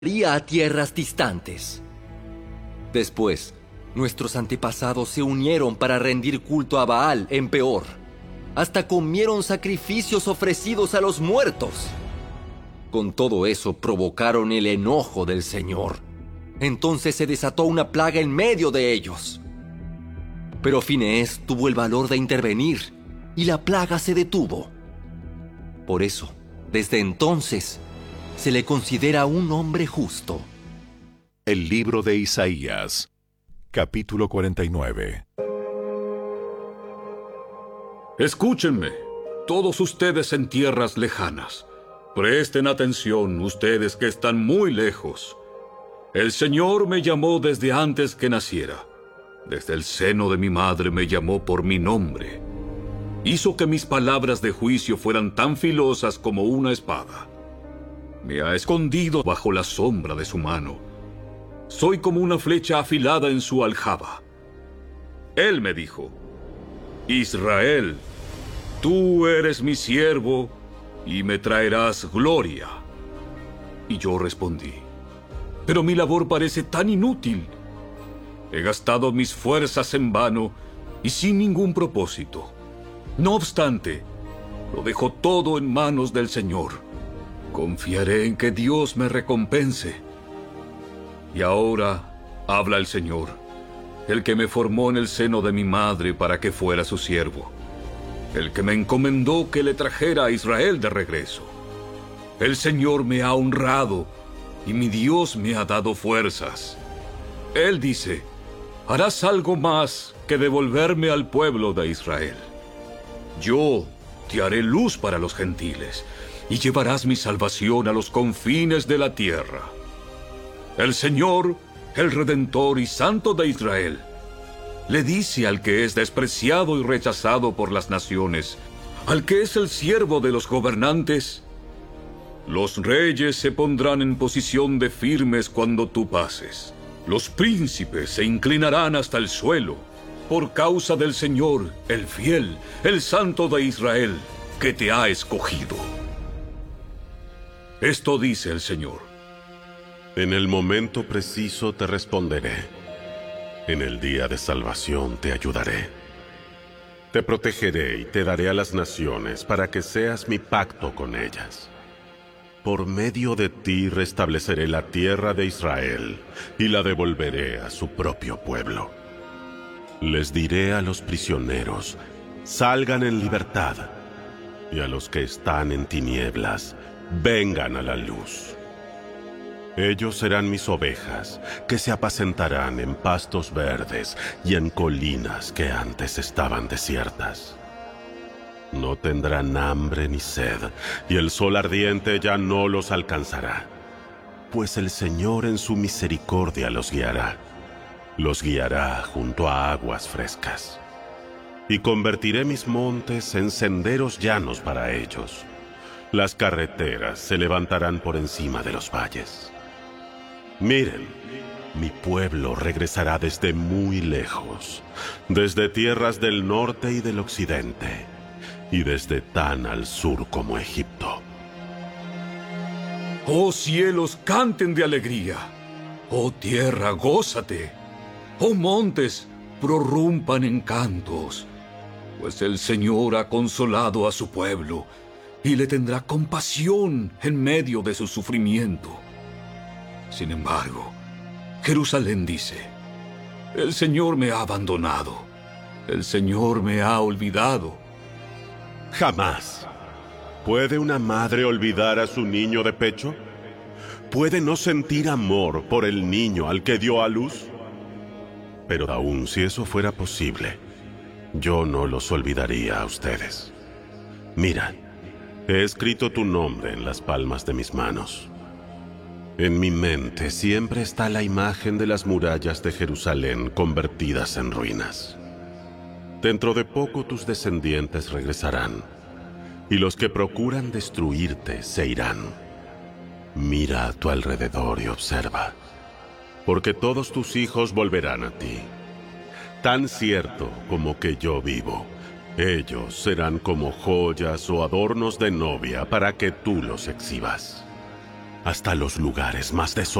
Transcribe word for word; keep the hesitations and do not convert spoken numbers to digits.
a tierras distantes. Después, nuestros antepasados se unieron para rendir culto a Baal en Peor. Hasta comieron sacrificios ofrecidos a los muertos. Con todo eso provocaron el enojo del Señor. Entonces se desató una plaga en medio de ellos. Pero Finehés tuvo el valor de intervenir y la plaga se detuvo. Por eso, desde entonces, se le considera un hombre justo. El libro de Isaías, capítulo cuarenta y nueve. Escúchenme, todos ustedes en tierras lejanas. Presten atención, ustedes que están muy lejos. El Señor me llamó desde antes que naciera. Desde el seno de mi madre me llamó por mi nombre. Hizo que mis palabras de juicio fueran tan filosas como una espada. Me ha escondido bajo la sombra de su mano. Soy como una flecha afilada en su aljaba. Él me dijo: Israel, tú eres mi siervo y me traerás gloria. Y yo respondí: pero mi labor parece tan inútil. He gastado mis fuerzas en vano y sin ningún propósito. No obstante, lo dejo todo en manos del Señor. Confiaré en que Dios me recompense. Y ahora habla el Señor, el que me formó en el seno de mi madre para que fuera su siervo, el que me encomendó que le trajera a Israel de regreso. El Señor me ha honrado y mi Dios me ha dado fuerzas. Él dice: harás algo más que devolverme al pueblo de Israel. Yo te haré luz para los gentiles y llevarás mi salvación a los confines de la tierra. El Señor, el Redentor y Santo de Israel, le dice al que es despreciado y rechazado por las naciones, al que es el siervo de los gobernantes: los reyes se pondrán en posición de firmes cuando tú pases. Los príncipes se inclinarán hasta el suelo, por causa del Señor, el fiel, el Santo de Israel, que te ha escogido. Esto dice el Señor: en el momento preciso te responderé. En el día de salvación te ayudaré. Te protegeré y te daré a las naciones para que seas mi pacto con ellas. Por medio de ti restableceré la tierra de Israel y la devolveré a su propio pueblo. Les diré a los prisioneros: salgan en libertad, y a los que están en tinieblas, vengan a la luz. Ellos serán mis ovejas, que se apacentarán en pastos verdes y en colinas que antes estaban desiertas. No tendrán hambre ni sed, y el sol ardiente ya no los alcanzará, pues el Señor en su misericordia los guiará. Los guiará junto a aguas frescas. Y convertiré mis montes en senderos llanos para ellos. Las carreteras se levantarán por encima de los valles. Miren, mi pueblo regresará desde muy lejos, desde tierras del norte y del occidente, y desde tan al sur como Egipto. Oh cielos, canten de alegría. Oh tierra, gózate. Oh montes, prorrumpan en cantos, pues el Señor ha consolado a su pueblo y le tendrá compasión en medio de su sufrimiento. Sin embargo, Jerusalén dice: el Señor me ha abandonado, el Señor me ha olvidado. Jamás. ¿Puede una madre olvidar a su niño de pecho? ¿Puede no sentir amor por el niño al que dio a luz? Pero aun si eso fuera posible, yo no los olvidaría a ustedes. Mira, he escrito tu nombre en las palmas de mis manos. En mi mente siempre está la imagen de las murallas de Jerusalén convertidas en ruinas. Dentro de poco tus descendientes regresarán, y los que procuran destruirte se irán. Mira a tu alrededor y observa, porque todos tus hijos volverán a ti. Tan cierto como que yo vivo, ellos serán como joyas o adornos de novia para que tú los exhibas. hasta los lugares más desolados.